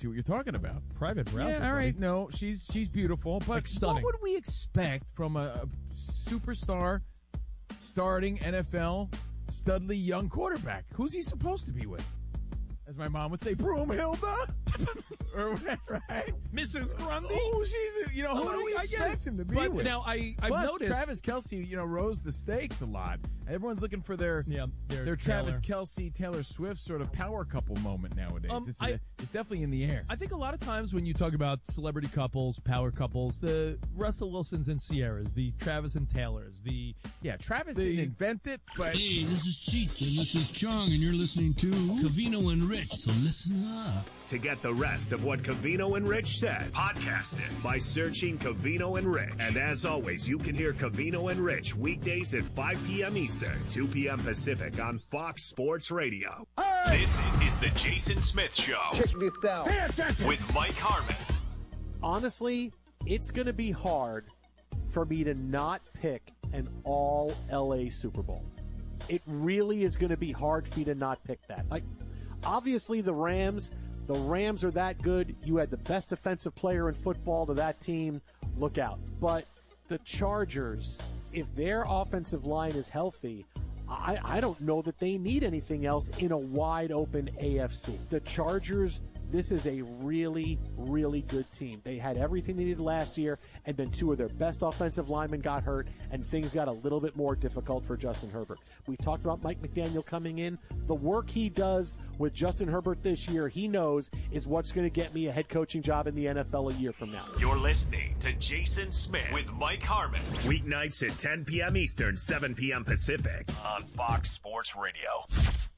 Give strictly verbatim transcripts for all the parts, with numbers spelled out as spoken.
see what you're talking about. Private Ralph. Yeah, all right. No, she's she's beautiful, but like stunning. What would we expect from a, a superstar starting N F L studly young quarterback? Who's he supposed to be with? As my mom would say, Broomhilda, or right, Missus Grundy. Oh, she's a, you know who Oh, do we I expect him to be but with? now I I've Plus, noticed Travis Kelce, you know, rose the stakes a lot. Everyone's looking for their yeah their, their Travis Kelce, Taylor Swift sort of power couple moment nowadays. Um, it's, I- a, it's definitely in the air. I think a lot of times when you talk about celebrity couples, power couples, the Russell Wilsons and Sierras, the Travis and Taylors, the yeah, Travis the- didn't invent it, but Hey, this is Cheech, and this is Chong, and you're listening to Covino and Rich, so listen up. To get the rest of what Covino and Rich said, podcast it by searching Covino and Rich. And as always, you can hear Covino and Rich weekdays at five p.m. Eastern, two p.m. Pacific on Fox Sports Radio. This is the Jason Smith Show. Check this out. With Mike Harmon. Honestly, it's going to be hard for me to not pick an all L A Super Bowl. It really is going to be hard for me to not pick that. Like, obviously, the Rams, the Rams are that good. You had the best defensive player in football to that team. Look out. But the Chargers, if their offensive line is healthy, I, I don't know that they need anything else in a wide-open A F C. The Chargers, this is a really, really good team. They had everything they needed last year, and then two of their best offensive linemen got hurt, and things got a little bit more difficult for Justin Herbert. We talked about Mike McDaniel coming in. The work he does with Justin Herbert this year, he knows, is what's going to get me a head coaching job in the N F L a year from now. You're listening to Jason Smith with Mike Harmon. Weeknights at ten p.m. Eastern, seven p.m. Pacific On Fox Sports Radio.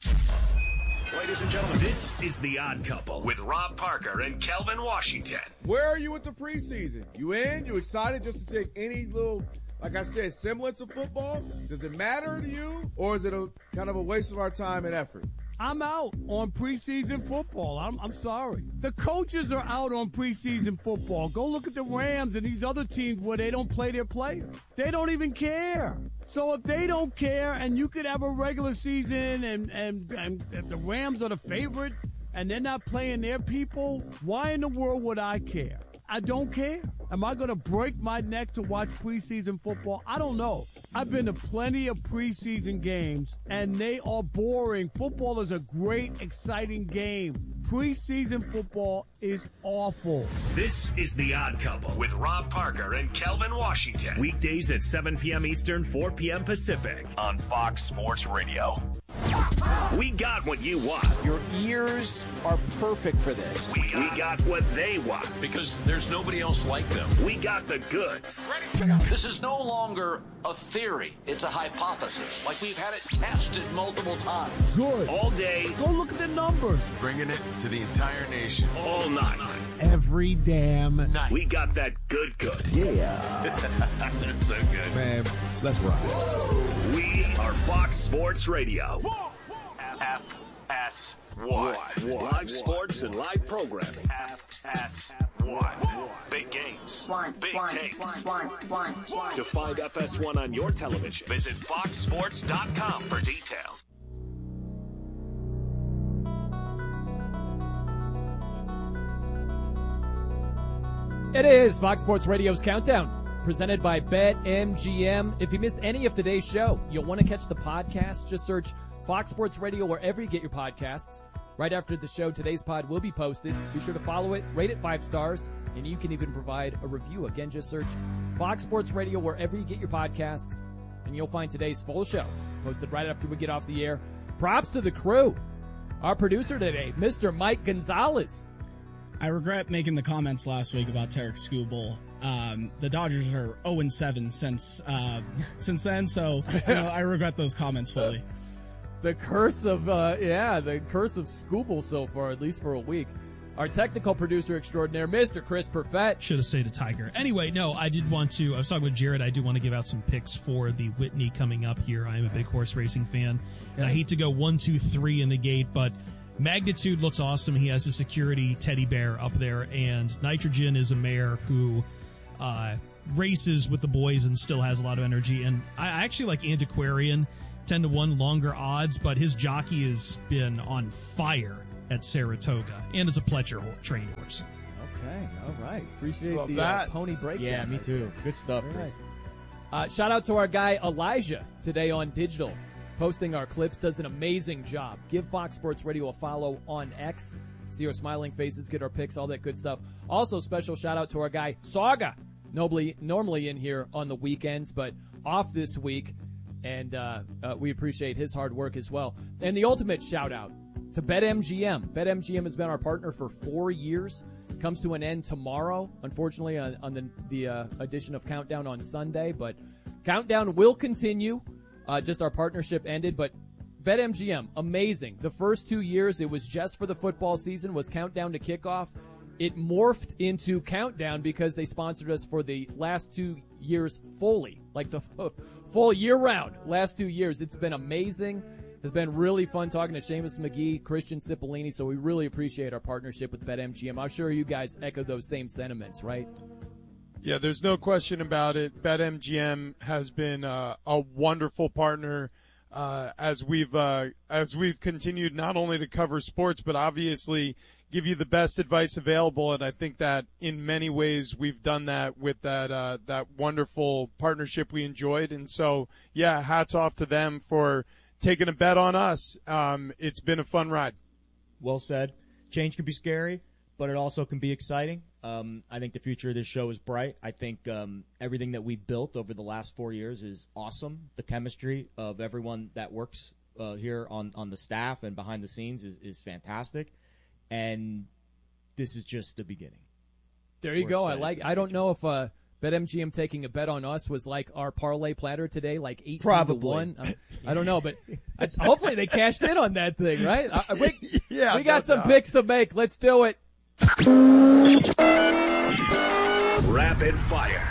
Ladies and gentlemen, this is The Odd Couple with Rob Parker and Kelvin Washington. Where are you with the preseason? You in? You excited just to take any little, like I said, semblance of football? Does it matter to you, or is it a kind of a waste of our time and effort? I'm out on preseason football. I'm, I'm sorry. The coaches are out on preseason football. Go look at the Rams and these other teams where they don't play their players. They don't even care. So if they don't care and you could have a regular season and, and, and if the Rams are the favorite and they're not playing their people, why in the world would I care? I don't care. Am I going to break my neck to watch preseason football? I don't know. I've been to plenty of preseason games, and they are boring. Football is a great, exciting game. Preseason football is awful. This is The Odd Couple with Rob Parker and Kelvin Washington. Weekdays at seven p.m. Eastern, four p.m. Pacific On Fox Sports Radio. We got what you want. Your ears are perfect for this. We got, we got what they want. Because there's nobody else like them. We got the goods. This is no longer a theory. It's a hypothesis. Like we've had it tested multiple times. Good. All day. Go look at the numbers. Bringing it to the entire nation. All night. Every damn night. We got that good good. Yeah. That's so good. Man, let's rock. We are Fox Sports Radio. F S one. Live sports and live programming. F S one. Big games. Big takes. To find F S one on your television, Visit fox sports dot com for details. It is Fox Sports Radio's Countdown, presented by BetMGM. If you missed any of today's show, you'll want to catch the podcast. Just search Fox Sports Radio wherever you get your podcasts. Right after the show, today's pod will be posted. Be sure to follow it, rate it five stars, and you can even provide a review. Again, just search Fox Sports Radio wherever you get your podcasts, and you'll find today's full show posted right after we get off the air. Props to the crew. Our producer today, Mister Mike Gonzalez. I regret making the comments last week about Tarek Skubal. Um, the Dodgers are oh and seven since uh, since then, so you know, I regret those comments fully. The curse of, uh, yeah, the curse of Skubal so far, at least for a week. Our technical producer extraordinaire, Mister Chris Perfett. Should have stayed a Tiger. Anyway, no, I did want to, I was talking with Jared, I do want to give out some picks for the Whitney coming up here. I am a big horse racing fan, okay. And I hate to go one, two, three in the gate, but Magnitude looks awesome. He has a security teddy bear up there, and Nitrogen is a mare who uh, races with the boys and still has a lot of energy. And I actually like Antiquarian, ten to one longer odds, but his jockey has been on fire at Saratoga, and it's a Pletcher ho- trained horse. Okay, all right. Appreciate Love the uh, that. pony breakdown. Yeah, me too. Good stuff. Very nice. Uh, shout out to our guy Elijah today on digital, posting our clips. Does an amazing job. Give Fox Sports Radio a follow on X. See our smiling faces, get our pics, all that good stuff. Also, special shout out to our guy Saga, normally normally in here on the weekends, but off this week, and uh, uh, we appreciate his hard work as well. And the ultimate shout out to BetMGM. BetMGM has been our partner for four years. Comes to an end tomorrow, unfortunately, on, on the, the uh, edition of Countdown on Sunday. But Countdown will continue. Uh, just our partnership ended. But BetMGM, amazing. The first two years, it was just for the football season, was Countdown to Kickoff. It morphed into Countdown because they sponsored us for the last two years fully, like the f- full year round. Last two years, it's been amazing. It's been really fun talking to Seamus McGee, Christian Cipollini, so we really appreciate our partnership with BetMGM. I'm sure you guys echo those same sentiments, right? Yeah, there's no question about it. BetMGM has been uh, a wonderful partner uh, as we've uh, as we've continued not only to cover sports, but obviously give you the best advice available. And I think that in many ways we've done that with that uh, that wonderful partnership we enjoyed. And so, yeah, hats off to them for taking a bet on us. Um, it's been a fun ride. Well said. Change can be scary, but it also can be exciting. Um, I think the future of this show is bright. I think um, everything that we've built over the last four years is awesome. The chemistry of everyone that works uh, here on, on the staff and behind the scenes is, is fantastic. And this is just the beginning. There you We're go. I excited like. for the I don't know if uh, BetMGM taking a bet on us was like our parlay platter today, like eighteen Probably. to one. I, I don't know, but I, hopefully they cashed in on that thing, right? Uh, we yeah, we got no some doubt. picks to make. Let's do it. Rapid fire.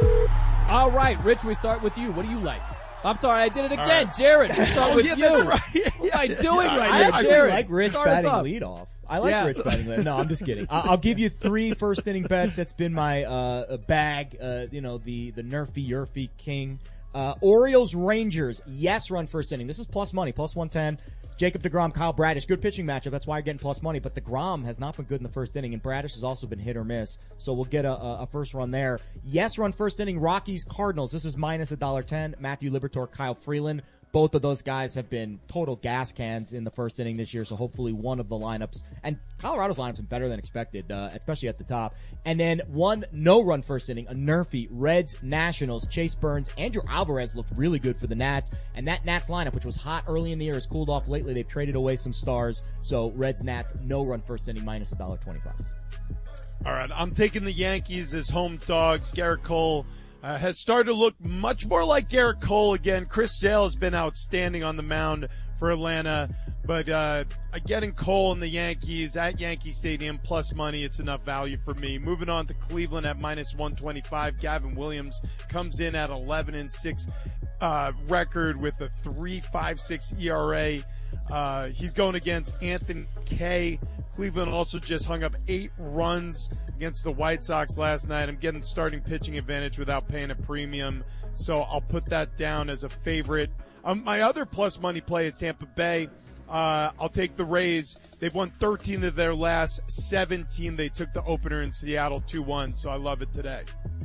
All right, Rich, we start with you. What do you like? I'm sorry, I did it again. right. Jared, we start Oh, with yeah, you. that's right. What am I doing I right now, actually Jared? like Rich Start us batting off. leadoff. I like Yeah. Rich batting leadoff. No, I'm just kidding. I- I'll give you three first inning bets. That's been my uh, bag. Uh, you know, the the Nerfy Yerfy King. Uh, Orioles Rangers. Yes, run first inning. This is plus money, plus one ten. Jacob DeGrom, Kyle Bradish. Good pitching matchup. That's why you're getting plus money. But DeGrom has not been good in the first inning, and Bradish has also been hit or miss. So we'll get a, a, a first run there. Yes, run first inning. Rockies Cardinals. This is minus one dollar ten. Matthew Liberatore, Kyle Freeland. Both of those guys have been total gas cans in the first inning this year, so hopefully one of the lineups. And Colorado's lineup's been better than expected, uh, especially at the top. And then one no-run first inning, a Nerfy, Reds, Nationals, Chase Burns. Andrew Alvarez looked really good for the Nats. And that Nats lineup, which was hot early in the year, has cooled off lately. They've traded away some stars. So Reds, Nats, no-run first inning, minus one dollar twenty-five. All right, I'm taking the Yankees as home dogs. Garrett Cole uh, has started to look much more like Garrett Cole again. Chris Sale has been outstanding on the mound for Atlanta, but uh, getting Cole and the Yankees at Yankee Stadium plus money, it's enough value for me. Moving on to Cleveland at minus one twenty-five. Gavin Williams comes in at eleven and six uh, record with a three point five six E R A. Uh, he's going against Anthony Kay. Cleveland also just hung up eight runs against the White Sox last night. I'm getting starting pitching advantage without paying a premium, so I'll put that down as a favorite. Um, my other plus money play is Tampa Bay. Uh, I'll take the Rays. They've won thirteen of their last seventeen. They took the opener in Seattle two one, so I love it today.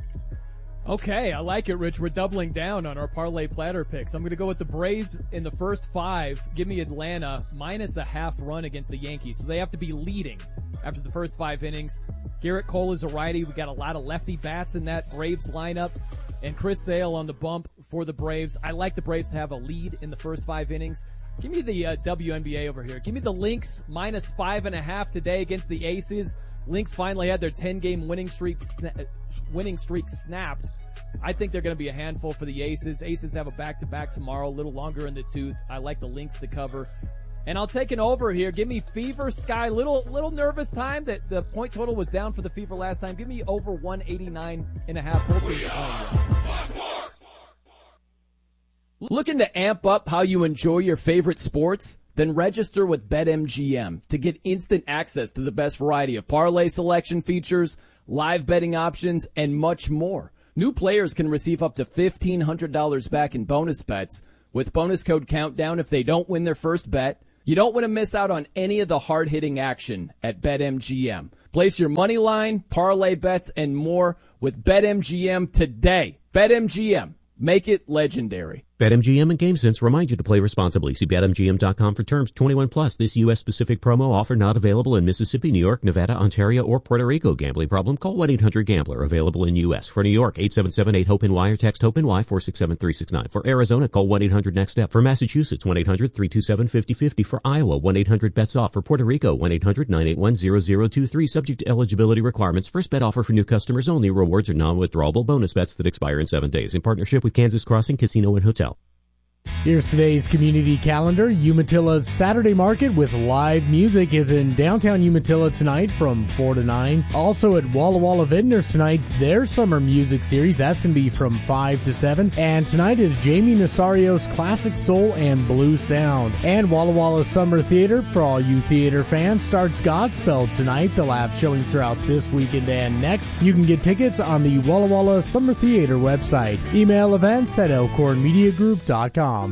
Okay, I like it, Rich. We're doubling down on our parlay platter picks. I'm going to go with the Braves in the first five. Give me Atlanta minus a half run against the Yankees. So they have to be leading after the first five innings. Garrett Cole is a righty. We got a lot of lefty bats in that Braves lineup. And Chris Sale on the bump for the Braves. I like the Braves to have a lead in the first five innings. Give me the uh, W N B A over here. Give me the Lynx minus five and a half today against the Aces. Lynx finally had their ten-game winning streak sna- winning streak snapped. I think they're going to be a handful for the Aces. Aces have a back-to-back tomorrow, a little longer in the tooth. I like the Lynx to cover. And I'll take an over here. Give me Fever Sky. Little little nervous time that the point total was down for the Fever last time. Give me over one eighty-nine and a half. Looking to amp up how you enjoy your favorite sports? Then register with BetMGM to get instant access to the best variety of parlay selection features, live betting options, and much more. New players can receive up to fifteen hundred dollars back in bonus bets with bonus code COUNTDOWN if they don't win their first bet. You don't want to miss out on any of the hard-hitting action at BetMGM. Place your money line, parlay bets, and more with BetMGM today. BetMGM. Make it legendary. BetMGM and GameSense remind you to play responsibly. See Bet M G M dot com for terms. twenty-one plus. This U S-specific promo offer not available in Mississippi, New York, Nevada, Ontario, or Puerto Rico. Gambling problem? Call one eight hundred gambler. Available in U S. For New York, eight seven seven eight hope N Y or text HOPE-NY four six seven three six nine. For Arizona, call one eight hundred next step. For Massachusetts, one eight hundred three two seven five zero five zero. For Iowa, one eight hundred bets off. For Puerto Rico, one eight hundred nine eight one zero zero two three. Subject to eligibility requirements. First bet offer for new customers only. Rewards are non-withdrawable bonus bets that expire in seven days. In partnership with Kansas Crossing Casino and Hotel. Here's today's community calendar. Umatilla Saturday Market with live music is in downtown Umatilla tonight from four to nine. Also at Walla Walla Vintners tonight's their summer music series. That's going to be from five to seven. And tonight is Jamie Nasario's Classic Soul and Blues Sound. And Walla Walla Summer Theater, for all you theater fans, starts Godspell tonight. They'll have showings throughout this weekend and next. You can get tickets on the Walla Walla Summer Theater website. Email events at elkhorn media group dot com.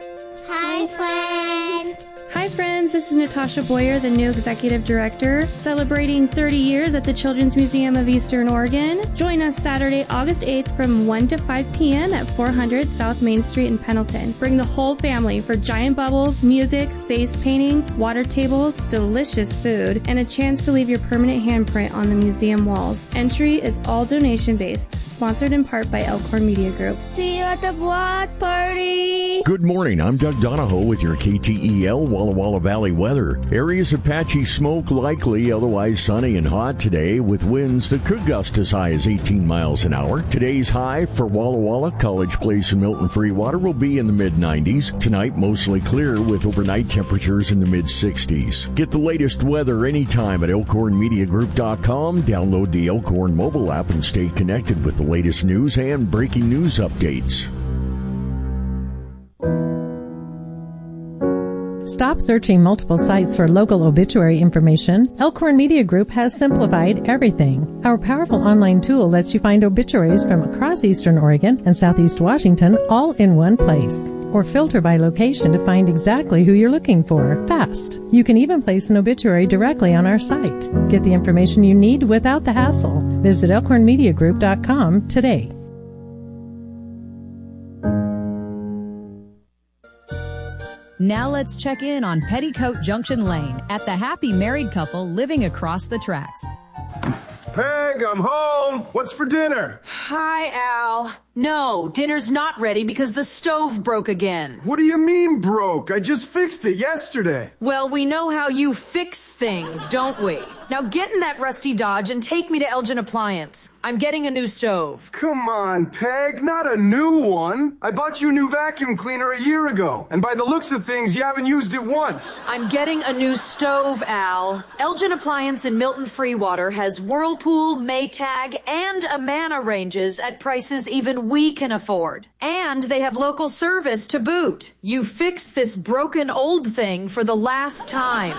Hi, friends. Hi, friends. This is Natasha Boyer, the new executive director, celebrating thirty years at the Children's Museum of Eastern Oregon. Join us Saturday, August eighth from one to five p.m. at four hundred South Main Street in Pendleton. Bring the whole family for giant bubbles, music, face painting, water tables, delicious food, and a chance to leave your permanent handprint on the museum walls. Entry is all donation-based. Sponsored in part by Elkhorn Media Group. See you at the block party. Good morning. I'm Doug Donahoe with your K T E L Walla Walla Valley weather. Areas of patchy smoke likely, otherwise sunny and hot today with winds that could gust as high as eighteen miles an hour. Today's high for Walla Walla, College Place, and Milton Freewater will be in the mid nineties. Tonight, mostly clear with overnight temperatures in the mid sixties. Get the latest weather anytime at elkhorn media group dot com. Download the Elkhorn mobile app and stay connected with the latest news and breaking news updates. Stop searching multiple sites for local obituary information. Elkhorn Media Group has simplified everything. Our powerful online tool lets you find obituaries from across Eastern Oregon and Southeast Washington all in one place. Or filter by location to find exactly who you're looking for, fast. You can even place an obituary directly on our site. Get the information you need without the hassle. Visit elkhorn media group dot com today. Now let's check in on Petticoat Junction Lane at the happy married couple living across the tracks. Peg, I'm home. What's for dinner? Hi, Al. No, dinner's not ready because the stove broke again. What do you mean broke? I just fixed it yesterday. Well, we know how you fix things, don't we? Now get in that rusty Dodge and take me to Elgin Appliance. I'm getting a new stove. Come on, Peg, not a new one. I bought you a new vacuum cleaner a year ago, and by the looks of things, you haven't used it once. I'm getting a new stove, Al. Elgin Appliance in Milton Freewater has Whirlpool, Maytag, and Amana ranges at prices even we can afford. And they have local service to boot. You fix this broken old thing for the last time.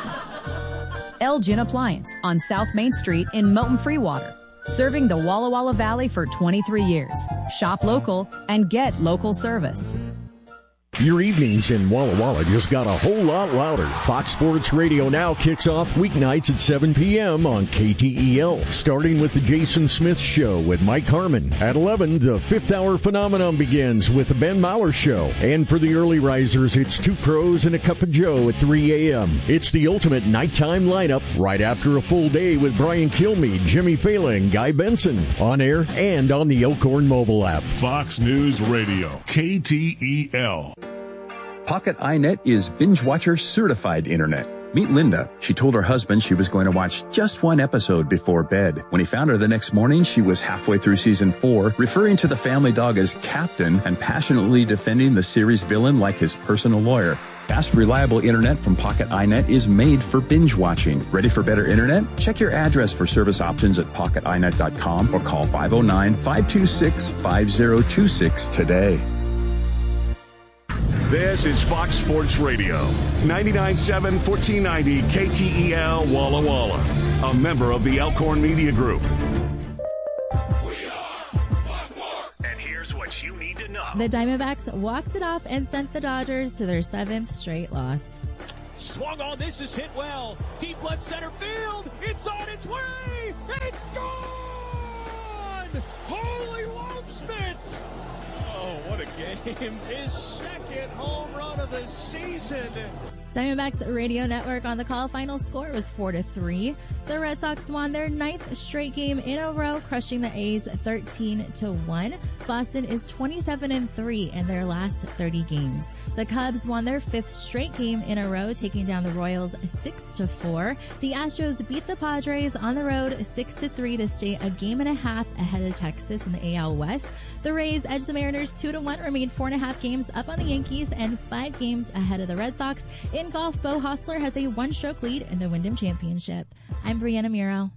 Elgin Appliance on South Main Street in Milton Freewater. Serving the Walla Walla Valley for twenty-three years. Shop local and get local service. Your evenings in Walla Walla just got a whole lot louder. Fox Sports Radio now kicks off weeknights at seven p.m. on K T E L, starting with the Jason Smith Show with Mike Harmon. At eleven, the fifth hour phenomenon begins with the Ben Maller Show. And for the early risers, it's Two Pros and a Cup of Joe at three a.m. It's the ultimate nighttime lineup right after a full day with Brian Kilmeade, Jimmy Fallon, Guy Benson, on air and on the Elkhorn mobile app. Fox News Radio, K T E L. Pocket iNet is Binge Watcher certified internet. Meet Linda. She told her husband she was going to watch just one episode before bed. When he found her the next morning, she was halfway through season four, referring to the family dog as Captain and passionately defending the series villain like his personal lawyer. Fast, reliable internet from Pocket iNet is made for binge watching. Ready for better internet? Check your address for service options at pocket i net dot com or call five oh nine, five two six, five oh two six today. This is Fox Sports Radio, ninety-nine point seven, fourteen ninety K T E L Walla Walla, a member of the Elkhorn Media Group. And here's what you need to know. The Diamondbacks walked it off and sent the Dodgers to their seventh straight loss. swung on. This is hit well. Deep left center field. It's on its way. It's gone. Holy Waldschmidt. Oh, what a game. His second home run of the season. Diamondbacks Radio Network on the call. Final score was four to three. The Red Sox won their ninth straight game in a row, crushing the A's thirteen to one. Boston is twenty-seven and three in their last thirty games. The Cubs won their fifth straight game in a row, taking down the Royals six to four. The Astros beat the Padres on the road six to three to stay a game and a half ahead of Texas in the A L West. The Rays edged the Mariners two to one, remained four and a half games up on the Yankees and five games ahead of the Red Sox. In golf, Bo Hostler has a one-stroke lead in the Wyndham Championship. I'm Brianna Miro.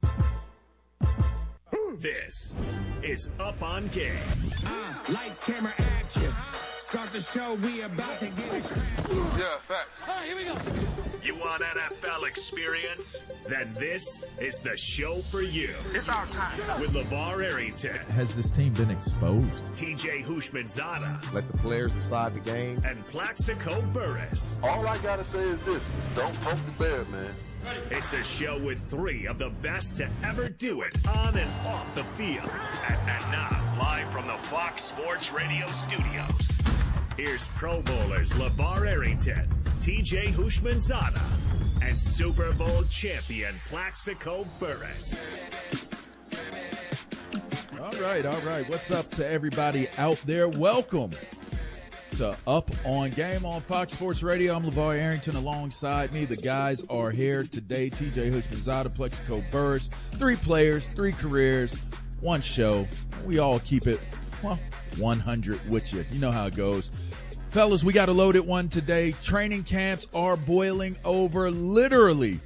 This is Up on Game. Uh, lights, camera, action. Start the show, we about to get it. Yeah, facts. All right, here we go. You want N F L experience? Then this is the show for you. It's our time. With LeVar Arrington, Has this team been exposed? T J Houshmandzadeh, Let the players decide the game. and Plaxico Burress. All I gotta say is this: don't poke the bear, man. It's a show with three of the best to ever do it on and off the field. And, and now, live from the Fox Sports Radio studios, here's Pro Bowlers LeVar Arrington, T J Houshmandzadeh, and Super Bowl champion Plaxico Burress. All right, all right. What's up to everybody out there? Welcome to Up on Game on Fox Sports Radio. I'm LeVar Arrington. Alongside me, the guys are here today. T J Houshmandzadeh, Plaxico Burress. Three players, three careers, one show. We all keep it, well, one hundred with you. You know how it goes. Fellas, we got a loaded one today. Training camps are boiling over, literally.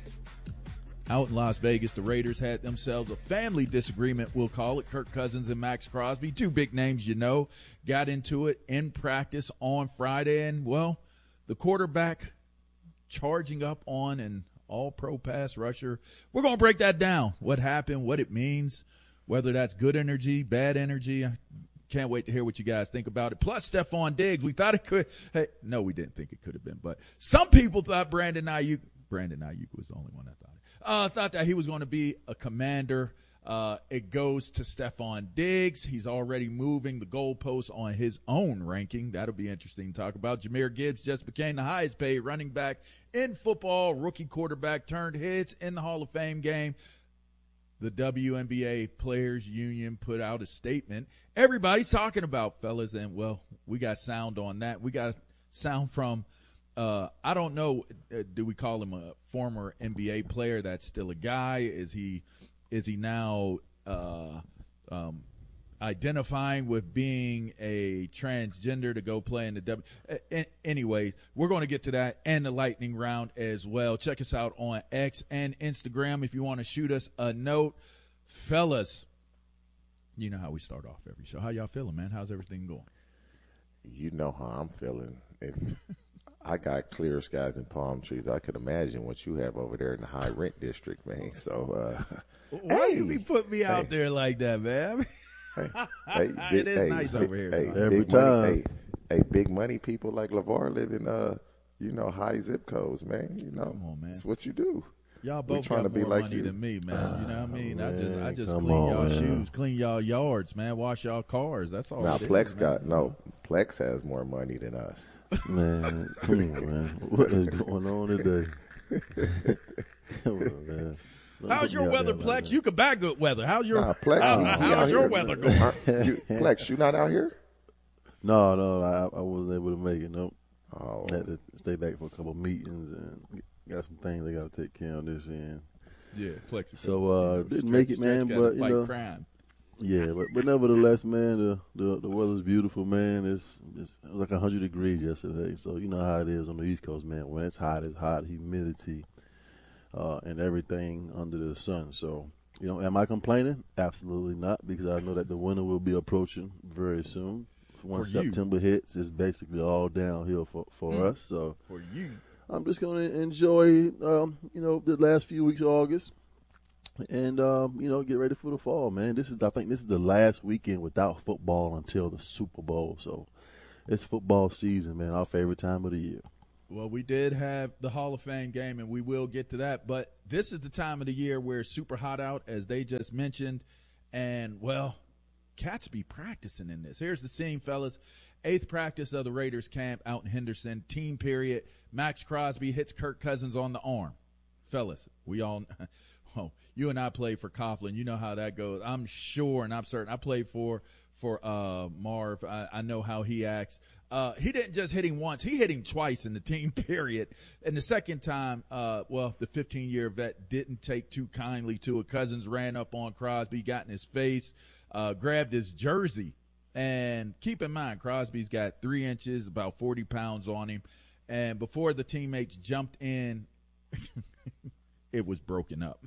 Out in Las Vegas, the Raiders had themselves a family disagreement, we'll call it. Kirk Cousins and Max Crosby, two big names you know, got into it in practice on Friday. And, well, the quarterback charging up on an all-pro pass rusher. We're going to break that down, what happened, what it means, whether that's good energy, bad energy. I can't wait to hear what you guys think about it. Plus, Stephon Diggs, we thought it could – hey, no, we didn't think it could have been. But some people thought Brandon Ayuk – Brandon Ayuk was the only one that thought it. Uh, thought that he was going to be a commander. Uh, it goes to Stephon Diggs. He's already moving the goalposts on his own ranking. That'll be interesting to talk about. Jahmyr Gibbs just became the highest paid running back in football. Rookie quarterback turned hits in the Hall of Fame game. The W N B A Players Union put out a statement. Everybody's talking about, fellas, and, well, we got sound on that. We got sound from Uh, I don't know. Uh, do we call him a former N B A player that's still a guy? Is he, is he now uh, um, identifying with being a transgender to go play in the W? Uh, anyways, we're going to get to that and the lightning round as well. Check us out on X and Instagram if you want to shoot us a note, fellas. You know how we start off every show. How y'all feeling, man? How's everything going? You know how I'm feeling. If I got clear skies and palm trees, I could imagine what you have over there in the high rent district, man. So, uh, why hey, you be putting me out hey, there like that, man? hey, hey, it is hey, nice hey, over here. Hey, Every big time. Money, hey, hey, big money people like LeVar live in, uh, you know, high zip codes, man. You know, Come on, man. That's what you do. Y'all We're both trying got to be more like money you. than me, man. You know what I mean? I just, I man, just come clean on, y'all man. shoes, clean y'all yards, man. Wash y'all cars. That's all. Now it is, Plex man. got no. Plex has more money than us. Man, come on, man. What is going on today? Come on, man. Don't How's put your me out weather, there like Plex? You can back good weather. How's your Nah, Plex, how, he- he how's out your here. weather going? Aren't you, Plex, you not out here? No, no, I, I wasn't able to make it. Nope. Oh. I had to stay back for a couple meetings and got some things I got to take care of this end. Yeah, Plex. So uh, didn't make it, man. Stretch But gotta you fight know, crime. yeah, but but nevertheless, man, the the, the weather's beautiful, man. It's it's it was like a hundred degrees yesterday, so you know how it is on the East Coast, man. When it's hot, it's hot, humidity, uh, and everything under the sun. So you know, am I complaining? Absolutely not, because I know that the winter will be approaching very soon. Once For you. September hits, it's basically all downhill for for Mm. us. So For you. I'm just going to enjoy, um, you know, the last few weeks of August, and um, you know, get ready for the fall, man. This is, I think, this is the last weekend without football until the Super Bowl. So it's football season, man. Our favorite time of the year. Well, we did have the Hall of Fame game, and we will get to that. But this is the time of the year where it's super hot out, as they just mentioned. And, well, cats be practicing in this. Here's the scene, fellas. Eighth practice of the Raiders camp out in Henderson. Team period. Max Crosby hits Kirk Cousins on the arm. Fellas, we all – oh, you and I played for Coughlin. You know how that goes. I'm sure, and I'm certain. I played for for uh, Marv. I, I know how he acts. Uh, he didn't just hit him once. He hit him twice in the team period. And the second time, uh, well, the fifteen-year vet didn't take too kindly to it. Cousins ran up on Crosby, got in his face, uh, grabbed his jersey. And keep in mind, Crosby's got three inches, about forty pounds on him. And before the teammates jumped in, it was broken up.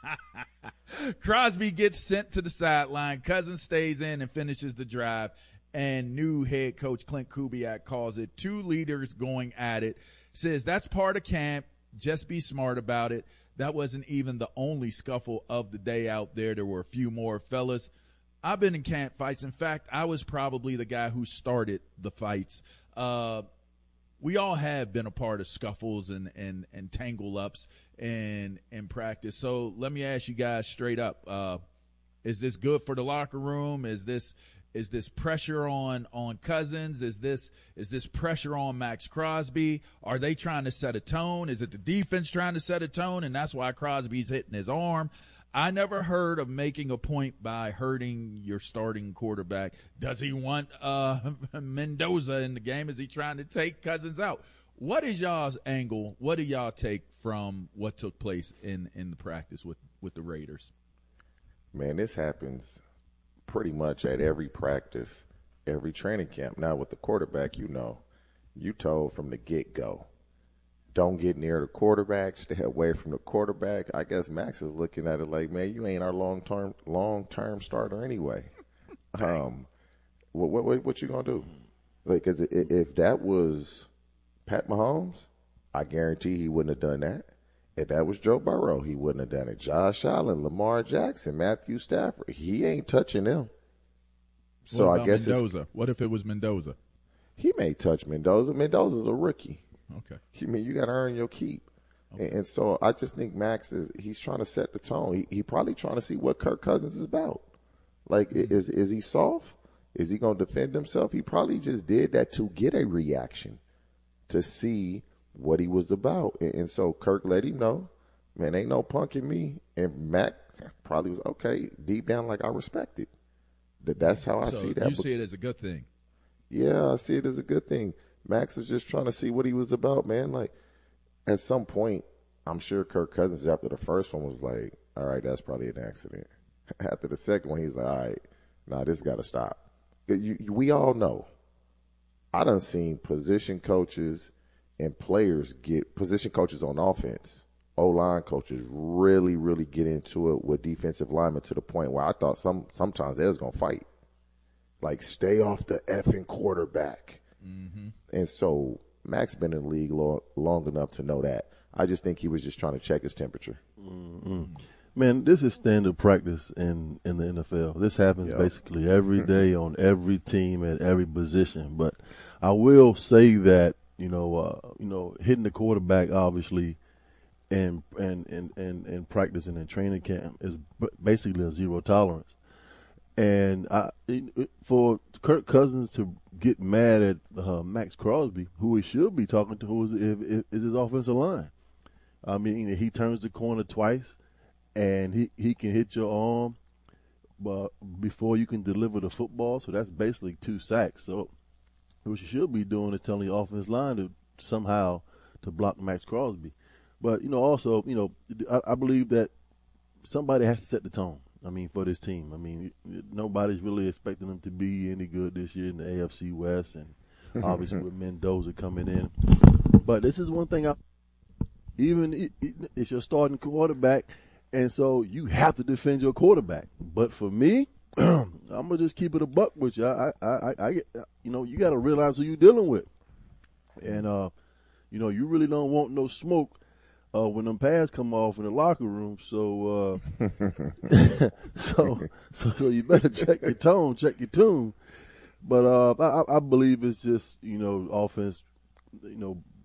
Crosby gets sent to the sideline. Cousins stays in and finishes the drive. And new head coach Clint Kubiak calls it two leaders going at it. Says that's part of camp. Just be smart about it. That wasn't even the only scuffle of the day out there. There were a few more. Fellas, I've been in camp fights. In fact, I was probably the guy who started the fights. Uh, we all have been a part of scuffles and, and, and tangle-ups in, in practice. So let me ask you guys straight up. Uh, is this good for the locker room? Is this is this pressure on, on Cousins? Is this is this pressure on Max Crosby? Are they trying to set a tone? Is it the defense trying to set a tone, and that's why Crosby's hitting his arm? I never heard of making a point by hurting your starting quarterback. Does he want uh, Mendoza in the game? Is he trying to take Cousins out? What is y'all's angle? What do y'all take from what took place in, in the practice with, with the Raiders? Man, this happens pretty much at every practice, every training camp. Now, with the quarterback, you know, you told from the get-go, don't get near the quarterback, stay away from the quarterback. I guess Max is looking at it like, man, you ain't our long-term long-term starter anyway. um, what what what you gonna do? Like, cause if that was Pat Mahomes, I guarantee he wouldn't have done that. If that was Joe Burrow, he wouldn't have done it. Josh Allen, Lamar Jackson, Matthew Stafford, he ain't touching them. So what I guess Mendoza? It's, what if it was Mendoza? He may touch Mendoza. Mendoza's a rookie. Okay. I mean, you got to earn your keep. Okay. And, and so I just think Max is, he's trying to set the tone. He, he probably trying to see what Kirk Cousins is about. Like, mm-hmm. is is he soft? Is he going to defend himself? He probably just did that to get a reaction, to see what he was about. And, and so Kirk let him know, man, ain't no punk in me. And Mac probably was, okay, deep down, like, I respect it. That That's how I so see that. You see it as a good thing. Yeah, I see it as a good thing. Max was just trying to see what he was about, man. Like, at some point, I'm sure Kirk Cousins, after the first one, was like, all right, that's probably an accident. After the second one, he's like, all right, nah, this got to stop. You, you, we all know. I done seen position coaches and players get, position coaches on offense, O-line coaches really, really get into it with defensive linemen to the point where I thought some sometimes they was going to fight. Like, stay off the effing quarterback. Mm-hmm. And so Max been in the league long, long enough to know that. I just think he was just trying to check his temperature. Mm-hmm. Man, this is standard practice in, in the N F L. This happens yep. basically every day on every team at every position. But I will say that, you know, uh, you know, hitting the quarterback obviously and and and and, and practicing in training camp is basically a zero tolerance. And I, for Kirk Cousins to get mad at uh, Max Crosby, who he should be talking to, who is, if, if, is his offensive line. I mean, he turns the corner twice, and he, he can hit your arm but before you can deliver the football. So that's basically two sacks. So what you should be doing is telling the offensive line to somehow to block Max Crosby. But, you know, also, you know, I, I believe that somebody has to set the tone. I mean, for this team. I mean, nobody's really expecting them to be any good this year in the A F C West, and obviously with Mendoza coming in. But this is one thing, I, even it, it, it's your starting quarterback, and so you have to defend your quarterback. But for me, I'm gonna just keep it a buck with you. I, I, I, I you know, you got to realize who you're dealing with, and uh, you know, you really don't want no smoke. Uh, when them pads come off in the locker room, so uh, so, so so you better check your tone, check your tune. But uh, I, I believe it's just, you know, offense, you know,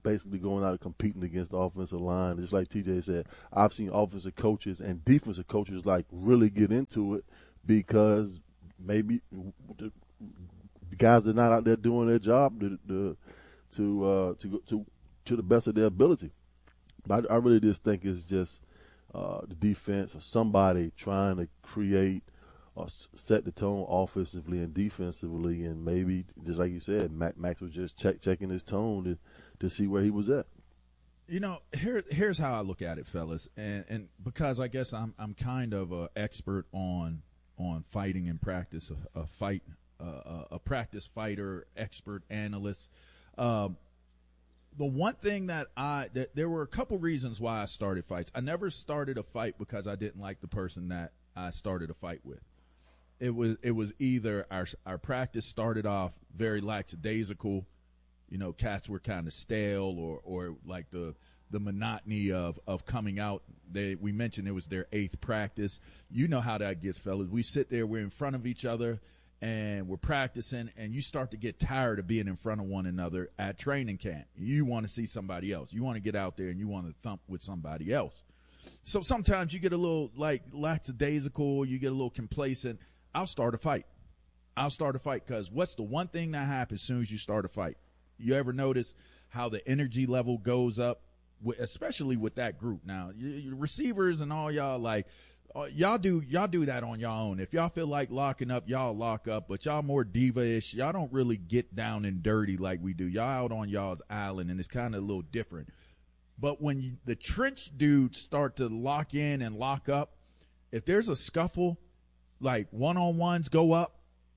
basically going out and competing against the offensive line. Just like T J said, I've seen offensive coaches and defensive coaches like really get into it because maybe the, the guys are not out there doing their job to to to uh, to, to to the best of their ability. But I, I really just think it's just uh, the defense or somebody trying to create or set the tone offensively and defensively, and maybe just like you said, Max, Max was just check, checking his tone to to see where he was at. You know, here here's how I look at it, fellas, and and because I guess I'm I'm kind of an expert on on fighting in practice, a, a fight, uh, a practice fighter, expert analyst. Um, the one thing that I that there were a couple reasons why I started fights. I never started a fight because I didn't like the person that I started a fight with. It was it was either our our practice started off very lackadaisical, you know, cats were kind of stale, or or like the the monotony of, of coming out. They we mentioned it was their eighth practice. You know how that gets, fellas. We sit there, we're in front of each other, and we're practicing, and you start to get tired of being in front of one another at training camp. You want to see somebody else. You want to get out there and you want to thump with somebody else. So sometimes you get a little like lackadaisical, you get a little complacent. I'll start a fight. I'll start a fight because what's the one thing that happens as soon as you start a fight? You ever notice how the energy level goes up, especially with that group? Now, you, receivers and all y'all, like, y'all do y'all do that on y'all own. If y'all feel like locking up, y'all lock up, but y'all more diva-ish. Y'all don't really get down and dirty like we do. Y'all out on y'all's island, and it's kind of a little different. But when you, the trench dudes start to lock in and lock up, if there's a scuffle, like one-on-ones go up,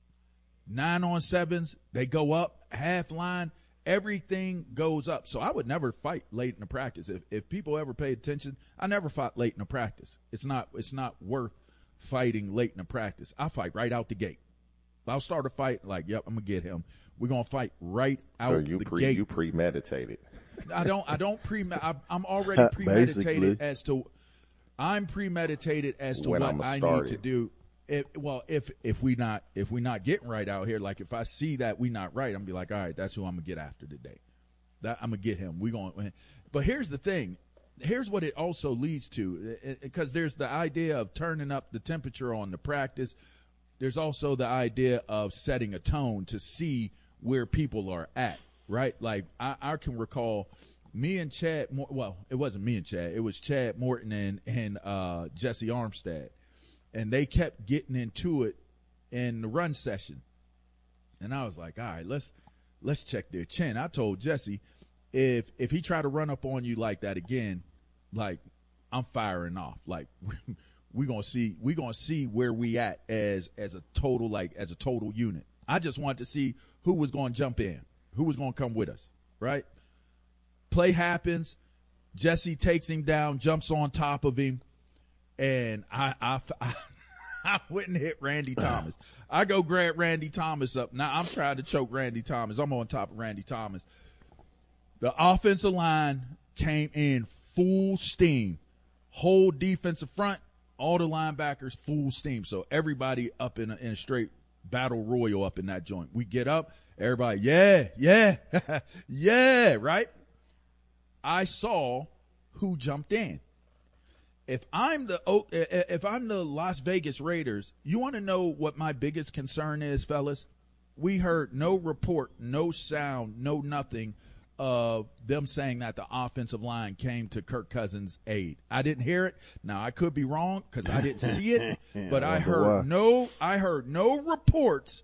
nine-on-sevens, they go up, half line, everything goes up. So I would never fight late in the practice. If if people ever pay attention, I never fought late in the practice. It's not it's not worth fighting late in the practice. I fight right out the gate. I'll start a fight like, yep, I'm gonna get him. We're gonna fight right out so you the pre, gate. you premeditated. I don't I don't pre I'm already premeditated as to I'm premeditated as to when what I'm I started. need to do. If, well, if if we not if we not getting right out here, like if I see that we not right, I'm gonna be like, all right, that's who I'm gonna get after today. That I'm gonna get him. We going. But here's the thing. Here's what it also leads to, because there's the idea of turning up the temperature on the practice. There's also the idea of setting a tone to see where people are at. Right? Like I, I can recall me and Chad. Well, it wasn't me and Chad. It was Chad Morton and and uh, Jesse Armstead. And they kept getting into it in the run session. And I was like, all right, let's let's check their chin. I told Jesse, if if he tried to run up on you like that again, like I'm firing off. Like we're gonna see we're gonna see where we at as as a total, like as a total unit. I just wanted to see who was gonna jump in, who was gonna come with us, right? Play happens, Jesse takes him down, jumps on top of him. And I, I, I, I went and hit Randy Thomas. I go grab Randy Thomas up. Now I'm trying to choke Randy Thomas. I'm on top of Randy Thomas. The offensive line came in full steam. Whole defensive front, all the linebackers full steam. So everybody up in a, in a straight battle royal up in that joint. We get up, everybody, yeah, yeah, yeah, right? I saw who jumped in. If I'm the if I'm the Las Vegas Raiders, you want to know what my biggest concern is, fellas? We heard no report, no sound, no nothing of them saying that the offensive line came to Kirk Cousins' aid. I didn't hear it. Now I could be wrong because I didn't see it, but I heard why. no. I heard no reports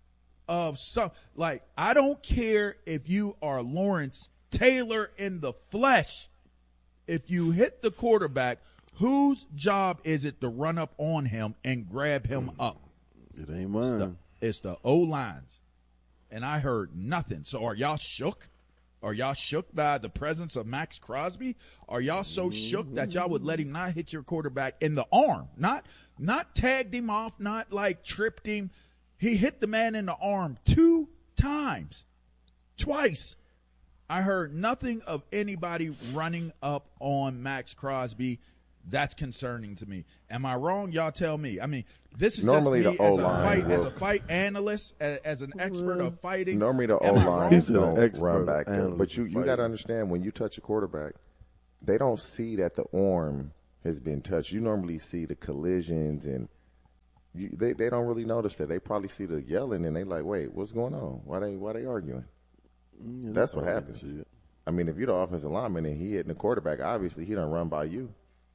of some. Like I don't care if you are Lawrence Taylor in the flesh. If you hit the quarterback, whose job is it to run up on him and grab him up? It ain't mine. It's the, it's the O-lines. And I heard nothing. So are y'all shook? Are y'all shook by the presence of Max Crosby? Are y'all so mm-hmm. shook that y'all would let him not hit your quarterback in the arm? Not not tagged him off, not like tripped him. He hit the man in the arm two times. Twice. I heard nothing of anybody running up on Max Crosby That's concerning to me. Am I wrong? Y'all tell me. I mean, this is normally just me the as a O-line fight, will, as a fight analyst, as, as an expert of fighting. Normally the Am I O-line wrong? don't run back there. But you, you got to understand, when you touch a quarterback, they don't see that the arm has been touched. You normally see the collisions, and you, they, they don't really notice that. They probably see the yelling, and they like, wait, what's going on? Why they why they arguing? Yeah, that's what happens. I mean, if you're the offensive lineman and he hitting the quarterback, obviously he done run by you.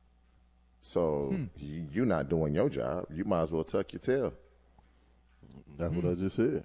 So Hmm. you, you're not doing your job. You might as well tuck your tail. That's what I just said.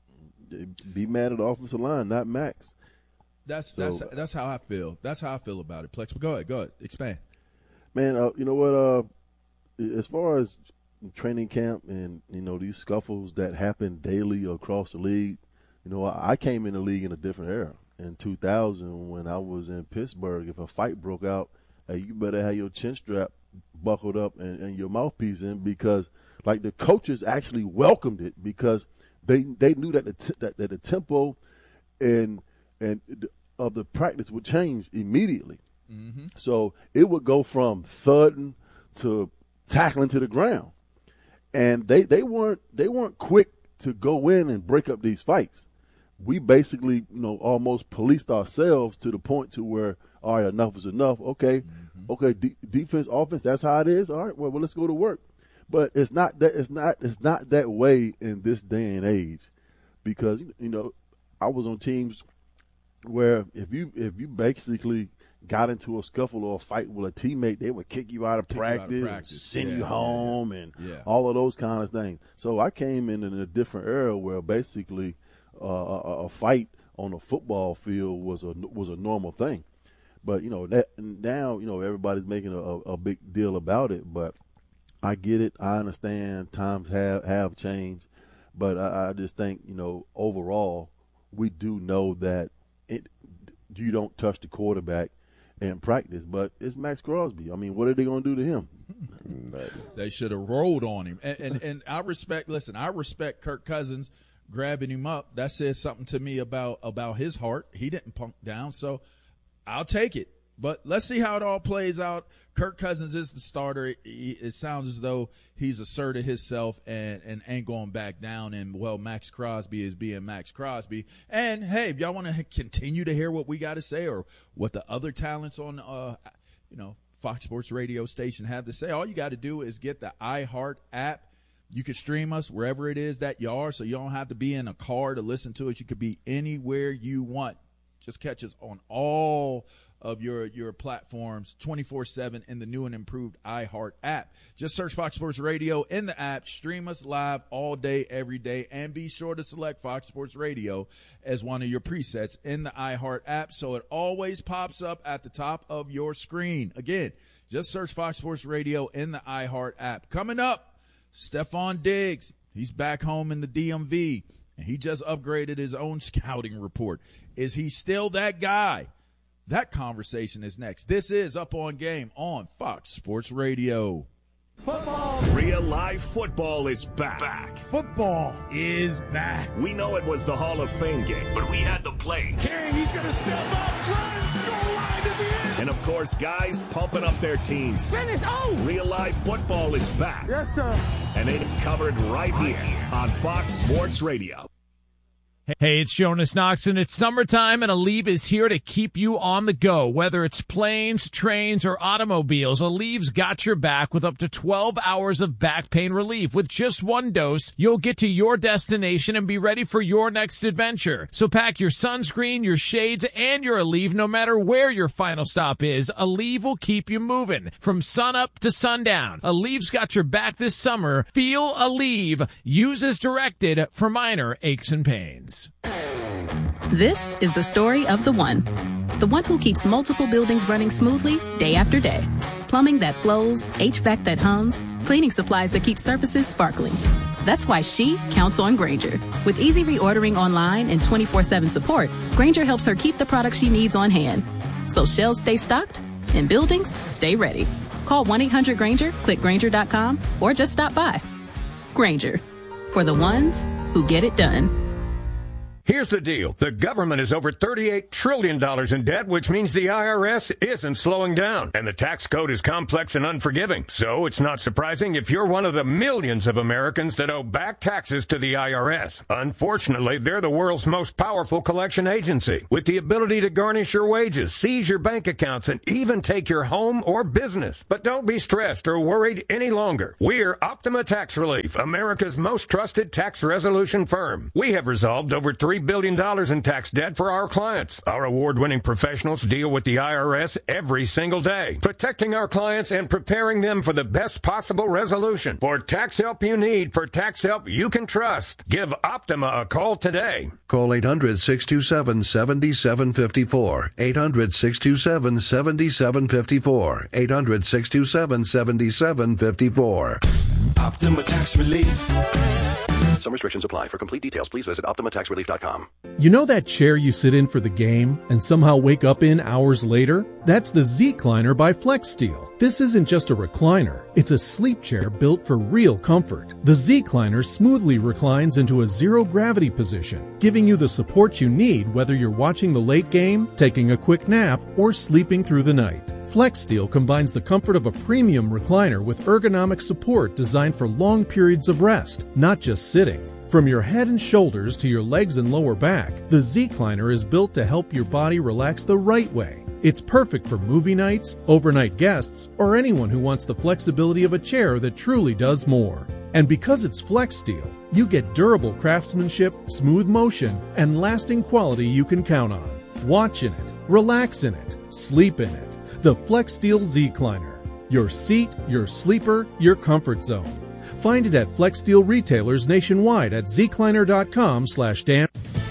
Be mad at the offensive line, not Max. That's So- that's that's how I feel. That's how I feel about it. Plex, but go ahead, go ahead, expand. Man, uh, you know what? Uh, as far as training camp and, you know, these scuffles that happen daily across the league, you know, I I came in the league in a different era. In two thousand, when I was in Pittsburgh, if a fight broke out, hey, you better have your chin strap buckled up and, and your mouthpiece in, because, like, the coaches actually welcomed it because they they knew that the t- that, that the tempo and and the, of the practice would change immediately. Mm-hmm. So it would go from thudding to tackling to the ground, and they, they weren't they weren't quick to go in and break up these fights. We basically, you know, almost policed ourselves to the point to where, all right, enough is enough. Okay, mm-hmm. okay, de- defense, offense, that's how it is. All right, well, well, let's go to work. But it's not that it's not it's not that way in this day and age, because, you know, I was on teams where if you if you basically got into a scuffle or a fight with a teammate, they would kick you out of, Kick you practice, out of practice. send Yeah, you yeah, home, yeah. and Yeah. all of those kind of things. So I came in in a different era where basically uh, a, a fight on a football field was a was a normal thing. But, you know, that now, you know, everybody's making a, a big deal about it. But I get it. I understand times have, have changed. But I, I just think, you know, overall, we do know that it you don't touch the quarterback in practice. But it's Max Crosby. I mean, what are they going to do to him? They should have rolled on him. And, and and I respect, listen, I respect Kirk Cousins grabbing him up. That says something to me about, about his heart. He didn't punk down. So I'll take it. But let's see how it all plays out. Kirk Cousins is the starter. It, it sounds as though he's asserted himself and, and ain't going back down. And, well, Max Crosby is being Max Crosby. And, hey, if y'all want to continue to hear what we got to say or what the other talents on, uh, you know, Fox Sports radio station have to say, all you got to do is get the iHeart app. You can stream us wherever it is that you are, so you don't have to be in a car to listen to us. You could be anywhere you want. Just catch us on all of your, your platforms twenty-four seven in the new and improved iHeart app. Just search Fox Sports Radio in the app. Stream us live all day, every day, and be sure to select Fox Sports Radio as one of your presets in the iHeart app so it always pops up at the top of your screen. Again, just search Fox Sports Radio in the iHeart app. Coming up, Stephon Diggs. He's back home in the D M V, and he just upgraded his own scouting report. Is he still that guy? That conversation is next. This is Up on Game on Fox Sports Radio. Football. Real live football is back. back. Football is back. We know it was the Hall of Fame game, but we had the plays. King, he's going to step up, runs, goal line, is he in? And, of course, guys pumping up their teams. Finish, oh! Real live football is back. Yes, sir. And it's covered right here on Fox Sports Radio. Hey, it's Jonas Knox, and it's summertime, and Aleve is here to keep you on the go. Whether it's planes, trains, or automobiles, Aleve's got your back with up to twelve hours of back pain relief. With just one dose, you'll get to your destination and be ready for your next adventure. So pack your sunscreen, your shades, and your Aleve no matter where your final stop is. Aleve will keep you moving from sunup to sundown. Aleve's got your back this summer. Feel Aleve. Use as directed for minor aches and pains. This is the story of the one. The one who keeps multiple buildings running smoothly day after day. Plumbing that flows, H V A C that hums, cleaning supplies that keep surfaces sparkling. That's why she counts on Grainger. With easy reordering online and twenty-four seven support, Grainger helps her keep the products she needs on hand. So shelves stay stocked and buildings stay ready. Call one eight hundred Grainger, click Grainger dot com, or just stop by. Grainger. For the ones who get it done. Here's the deal. The government is over thirty-eight trillion dollars in debt, which means the I R S isn't slowing down. And the tax code is complex and unforgiving. So it's not surprising if you're one of the millions of Americans that owe back taxes to the I R S. Unfortunately, they're the world's most powerful collection agency, with the ability to garnish your wages, seize your bank accounts, and even take your home or business. But don't be stressed or worried any longer. We're Optima Tax Relief, America's most trusted tax resolution firm. We have resolved over three billion dollars in tax debt for our clients. Our award-winning professionals deal with the I R S every single day, protecting our clients and preparing them for the best possible resolution. For tax help you need, for tax help you can trust, give Optima a call today. Call eight hundred, six two seven, seven seven five four. eight hundred, six two seven, seven seven five four. eight hundred, six two seven, seven seven five four. Optima Tax Relief. Some restrictions apply. For complete details, please visit optima tax relief dot com. You know that chair you sit in for the game and somehow wake up in hours later? That's the Z-Cliner by FlexSteel. This isn't just a recliner. It's a sleep chair built for real comfort. The Z-Cliner smoothly reclines into a zero-gravity position, giving you the support you need whether you're watching the late game, taking a quick nap, or sleeping through the night. FlexSteel combines the comfort of a premium recliner with ergonomic support designed for long periods of rest, not just sitting. From your head and shoulders to your legs and lower back, the Z-Cliner is built to help your body relax the right way. It's perfect for movie nights, overnight guests, or anyone who wants the flexibility of a chair that truly does more. And because it's FlexSteel, you get durable craftsmanship, smooth motion, and lasting quality you can count on. Watch in it, relax in it, sleep in it. The FlexSteel Z-Cliner. Your seat, your sleeper, your comfort zone. Find it at FlexSteel retailers nationwide at zcliner.com slash Dan.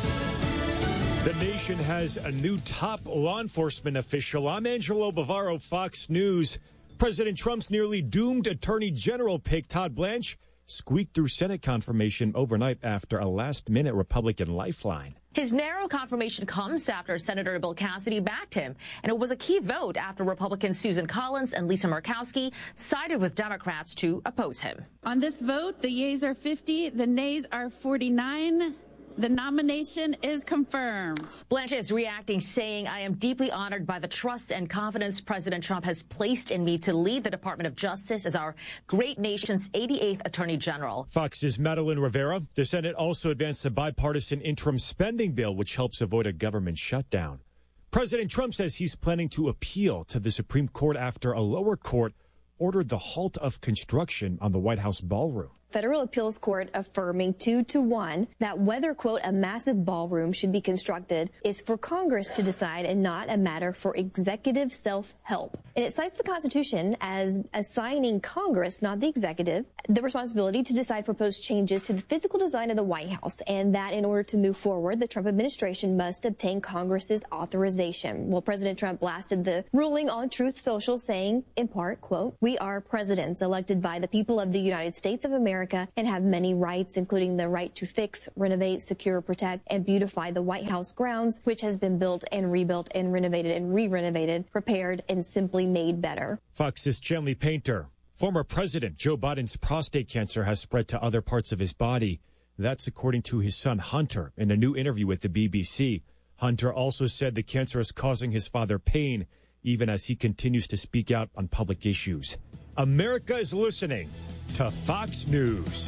The nation has a new top law enforcement official. I'm Angelo Bavaro, Fox News. President Trump's nearly doomed Attorney General pick, Todd Blanche, squeaked through Senate confirmation overnight after a last-minute Republican lifeline. His narrow confirmation comes after Senator Bill Cassidy backed him, and it was a key vote after Republicans Susan Collins and Lisa Murkowski sided with Democrats to oppose him. On this vote, the yeas are fifty, the nays are forty-nine. The nomination is confirmed. Blanche is reacting, saying, I am deeply honored by the trust and confidence President Trump has placed in me to lead the Department of Justice as our great nation's eighty-eighth Attorney General. Fox's Madeline Rivera. The Senate also advanced a bipartisan interim spending bill, which helps avoid a government shutdown. President Trump says he's planning to appeal to the Supreme Court after a lower court ordered the halt of construction on the White House ballroom. Federal Appeals Court affirming two to one that whether, quote, a massive ballroom should be constructed is for Congress to decide and not a matter for executive self-help. And it cites the Constitution as assigning Congress, not the executive, the responsibility to decide proposed changes to the physical design of the White House, and that in order to move forward, the Trump administration must obtain Congress's authorization. Well, President Trump blasted the ruling on Truth Social, saying, in part, quote, we are presidents elected by the people of the United States of America and have many rights, including the right to fix, renovate, secure, protect, and beautify the White House grounds, which has been built and rebuilt and renovated and re-renovated, prepared, and simply made better. Fox's Chanley Painter. Former President Joe Biden's prostate cancer has spread to other parts of his body. That's according to his son Hunter in a new interview with the B B C. Hunter also said the cancer is causing his father pain, even as he continues to speak out on public issues. America is listening to Fox News.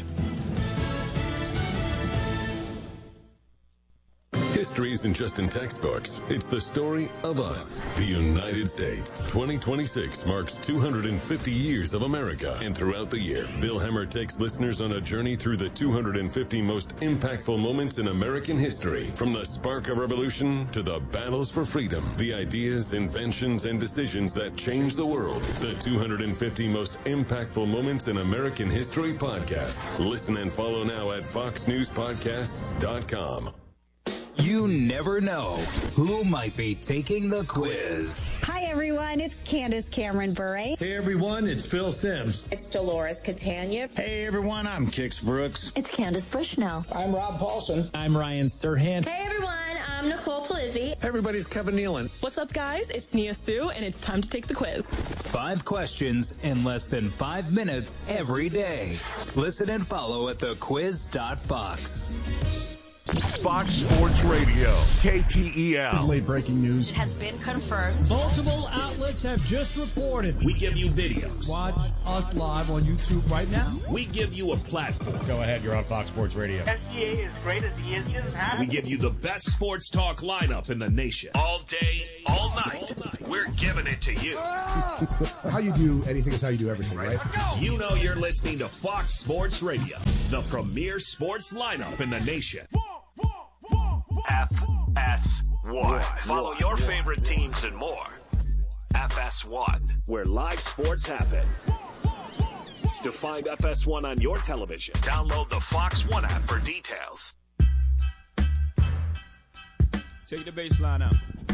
History isn't just in textbooks. It's the story of us, the United States. twenty twenty-six marks two hundred fifty years of America. And throughout the year, Bill Hemmer takes listeners on a journey through the two hundred fifty most impactful moments in American history. From the spark of revolution to the battles for freedom, the ideas, inventions, and decisions that changed the world. The two hundred fifty most impactful moments in American history podcast. Listen and follow now at fox news podcasts dot com. You never know who might be taking the quiz. Hi, everyone. It's Candace Cameron Bure. Hey, everyone. It's Phil Sims. It's Dolores Catania. Hey, everyone. I'm Kix Brooks. It's Candace Bushnell. I'm Rob Paulson. I'm Ryan Serhant. Hey, everyone. I'm Nicole Polizzi. Hey, everybody's Kevin Nealon. What's up, guys? It's Nia Sue, and it's time to take the quiz. Five questions in less than five minutes every day. Listen and follow at the quiz dot fox. Fox Sports Radio, K T E L. This is late breaking news. It has been confirmed. Multiple outlets have just reported. We give you videos. Watch us live on YouTube right now. We give you a platform. Go ahead, you're on Fox Sports Radio. S G A as great as he is, he doesn't have We give you the best sports talk lineup in the nation. All day, all night. We're giving it to you. How you do anything is how you do everything, right? You know you're listening to Fox Sports Radio, the premier sports lineup in the nation. F S one. Follow your favorite teams and more. F S one, where live sports happen. To find F S one on your television, download the Fox One app for details. Take the baseline out.